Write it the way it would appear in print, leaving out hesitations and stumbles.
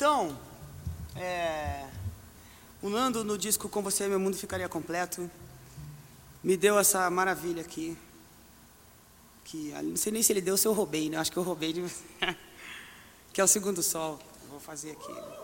Então, o Nando no disco Com Você Meu Mundo Ficaria Completo me deu essa maravilha aqui, que não sei nem se ele deu ou se eu roubei, né? Acho que eu roubei, que é o Segundo Sol. Vou fazer aqui.